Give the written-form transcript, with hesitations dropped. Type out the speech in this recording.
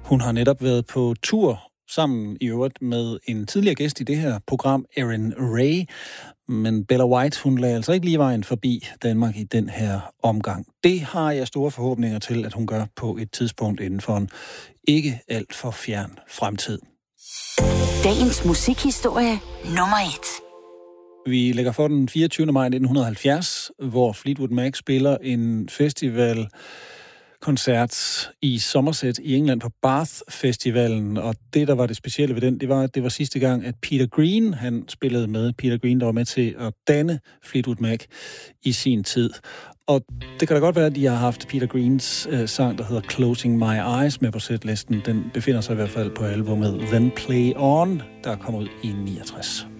Hun har netop været på tur sammen i øvrigt med en tidligere gæst i det her program, Erin Ray. Men Bella White, hun lagde altså ikke lige vejen forbi Danmark i den her omgang. Det har jeg store forhåbninger til, at hun gør på et tidspunkt inden for en ikke alt for fjern fremtid. Dagens musikhistorie nummer 1. Vi lægger for den 24. maj 1970, hvor Fleetwood Mac spiller en festivalkoncert i Somerset i England på Bath Festivalen. Og det, der var det specielle ved den, det var, at det var sidste gang, at Peter Green, han spillede med. Peter Green, der var med til at danne Fleetwood Mac i sin tid. Og det kan da godt være, at de har haft Peter Greens sang, der hedder Closing My Eyes, med på setlisten. Den befinder sig i hvert fald på albumet Then Play On, der kom ud i 69.